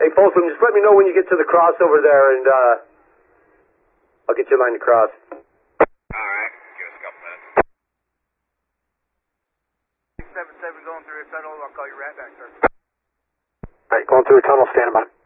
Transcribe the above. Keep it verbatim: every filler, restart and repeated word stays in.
Hey, Folsom, just let me know when you get to the crossover there, and uh, I'll get you a line to cross. All right. Give us a couple minutes. six seven seven going through a tunnel. I'll call you right back, sir. All right, going through a tunnel, standing by.